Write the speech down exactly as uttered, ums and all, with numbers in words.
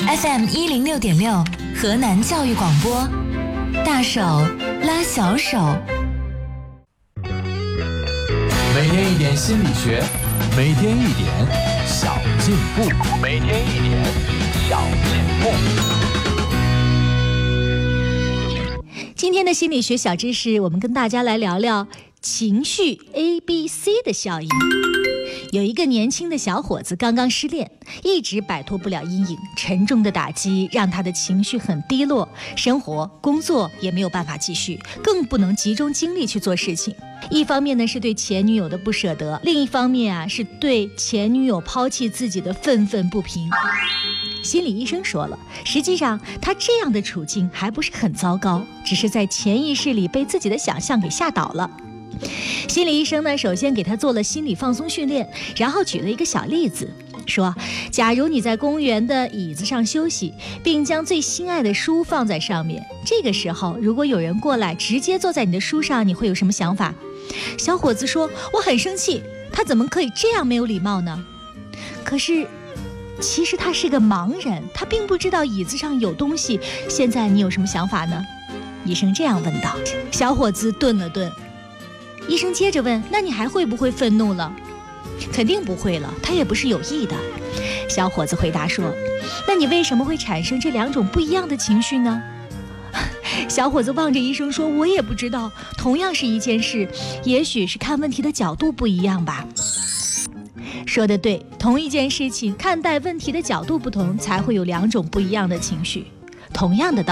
F M 一零六点六，河南教育广播，大手拉小手。 每天一点心理学，每天一点小进步，每天一点小进步。 今天的心理学小知识，我们跟大家来聊聊情绪 A B C 的效应。有一个年轻的小伙子刚刚失恋，一直摆脱不了阴影，沉重的打击让他的情绪很低落，生活工作也没有办法继续，更不能集中精力去做事情。一方面呢是对前女友的不舍得，另一方面啊是对前女友抛弃自己的愤愤不平。心理医生说了，实际上他这样的处境还不是很糟糕，只是在潜意识里被自己的想象给吓倒了。心理医生呢，首先给他做了心理放松训练，然后举了一个小例子，说假如你在公园的椅子上休息，并将最心爱的书放在上面，这个时候如果有人过来直接坐在你的书上，你会有什么想法？小伙子说，我很生气，他怎么可以这样没有礼貌呢？可是其实他是个盲人，他并不知道椅子上有东西，现在你有什么想法呢？医生这样问道。小伙子顿了顿，医生接着问，那你还会不会愤怒了？肯定不会了，他也不是有意的。小伙子回答说，那你为什么会产生这两种不一样的情绪呢？小伙子望着医生说，我也不知道，同样是一件事，也许是看问题的角度不一样吧。说得对，同一件事情看待问题的角度不同，才会有两种不一样的情绪。同样的道理。